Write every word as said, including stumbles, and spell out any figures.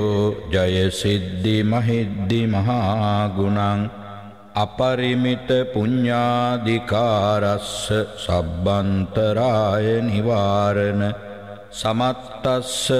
ජය සිද්ධි මහිද්දි මහා ගුණං අපරිමිත පුඤ්ඤාධිකාරස්ස සබ්බන්තරාය නිවාරණ සමත්තස්ස